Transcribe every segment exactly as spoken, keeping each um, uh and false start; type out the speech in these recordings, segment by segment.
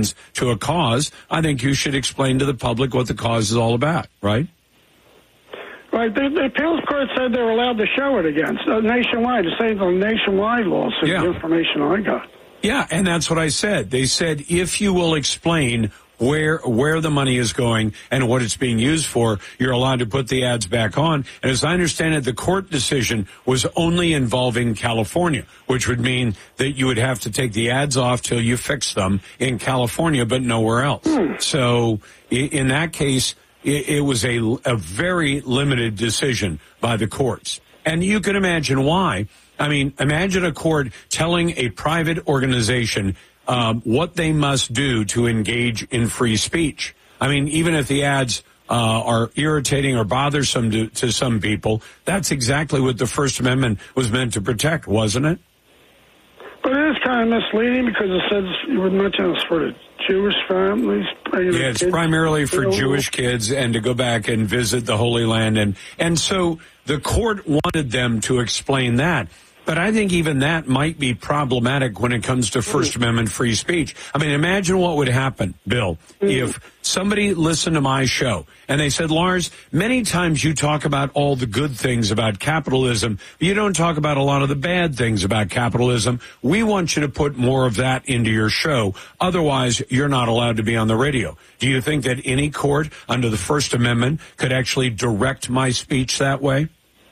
to a cause, I think you should explain to the public what the cause is all about, right? Right. The, the appeals court said they were allowed to show it again. So nationwide, to save the nationwide lawsuit, yeah. the information I got. Yeah, and that's what I said. They said, if you will explain where where the money is going and what it's being used for, you're allowed to put the ads back on. And as I understand it, the court decision was only involving California, which would mean that you would have to take the ads off till you fix them in California, but nowhere else. Hmm. So in that case, it, it was a, a very limited decision by the courts. And you can imagine why. I mean, imagine a court telling a private organization Um, what they must do to engage in free speech. I mean, even if the ads uh, are irritating or bothersome to, to some people, that's exactly what the First Amendment was meant to protect, wasn't it? But it is kind of misleading because it says, you would mention it's for the Jewish families. Yeah, it's kids. primarily for Jewish kids and to go back and visit the Holy Land. And, and so the court wanted them to explain that. But I think even that might be problematic when it comes to First Amendment free speech. I mean, imagine what would happen, Bill, if somebody listened to my show and they said, Lars, many times you talk about all the good things about capitalism, but you don't talk about a lot of the bad things about capitalism. We want you to put more of that into your show. Otherwise, you're not allowed to be on the radio. Do you think that any court under the First Amendment could actually direct my speech that way?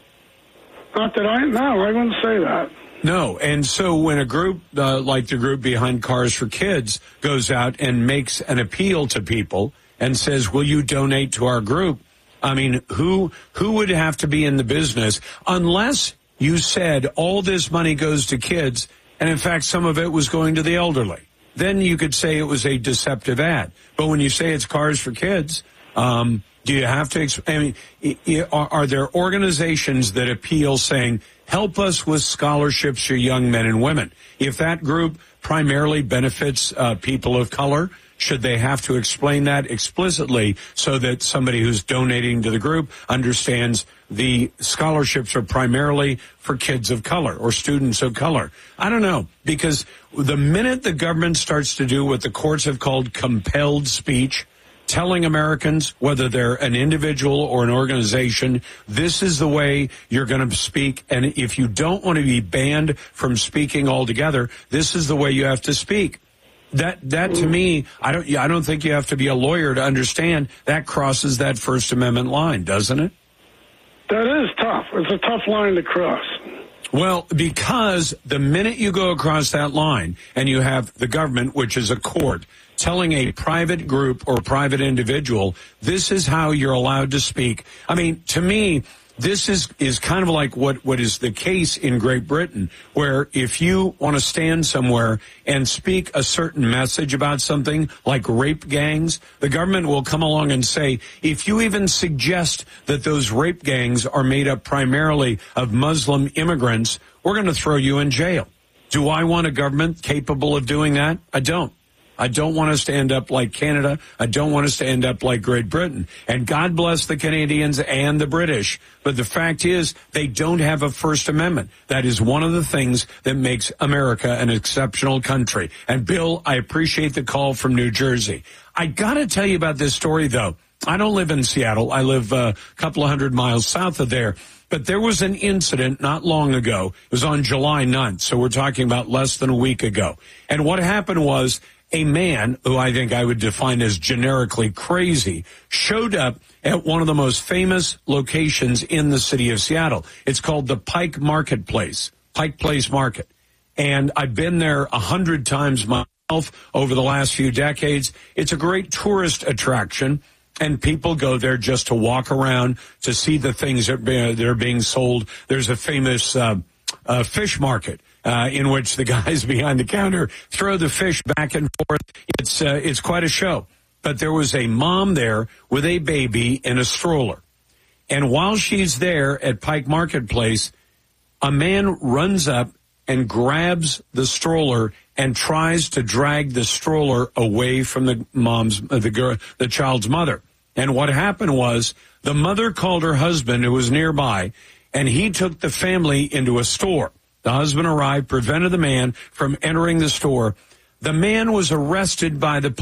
Not that I, no, I wouldn't say that. No, and so when a group uh, like the group behind Cars for Kids goes out and makes an appeal to people and says, will you donate to our group? I mean, who who would have to be in the business unless you said all this money goes to kids and, in fact, some of it was going to the elderly? Then you could say it was a deceptive ad. But when you say it's Cars for Kids, um do you have to, I mean, are, are there organizations that appeal saying, help us with scholarships for young men and women? If that group primarily benefits uh, people of color, should they have to explain that explicitly so that somebody who's donating to the group understands the scholarships are primarily for kids of color or students of color? I don't know, because the minute the government starts to do what the courts have called compelled speech, telling Americans, whether they're an individual or an organization, this is the way you're going to speak. And if you don't want to be banned from speaking altogether, this is the way you have to speak. That, that to me, I don't, I don't think you have to be a lawyer to understand that crosses that First Amendment line, doesn't it? That is tough. It's a tough line to cross. Well, because the minute you go across that line and you have the government, which is a court, telling a private group or private individual, this is how you're allowed to speak. I mean, to me, this is, is kind of like what, what is the case in Great Britain, where if you want to stand somewhere and speak a certain message about something like rape gangs, the government will come along and say, if you even suggest that those rape gangs are made up primarily of Muslim immigrants, we're going to throw you in jail. Do I want a government capable of doing that? I don't. I don't want us to end up like Canada. I don't want us to end up like Great Britain. And God bless the Canadians and the British. But the fact is, they don't have a First Amendment. That is one of the things that makes America an exceptional country. And Bill, I appreciate the call from New Jersey. I got to tell you about this story, though. I don't live in Seattle. I live a couple of hundred miles south of there. But there was an incident not long ago. It was on July ninth, so we're talking about less than a week ago. And what happened was, a man, who I think I would define as generically crazy, showed up at one of the most famous locations in the city of Seattle. It's called the Pike Marketplace, Pike Place Market. And I've been there a hundred times myself over the last few decades. It's a great tourist attraction, and people go there just to walk around, to see the things that are being sold. There's a famous uh, uh, fish market. Uh, in which the guys behind the counter throw the fish back and forth. It's uh, it's quite a show. But there was a mom there with a baby in a stroller. And while she's there at Pike Marketplace, a man runs up and grabs the stroller and tries to drag the stroller away from the mom's, uh, the girl, the child's mother. And what happened was the mother called her husband, who was nearby, and he took the family into a store. The husband arrived, prevented the man from entering the store. The man was arrested by the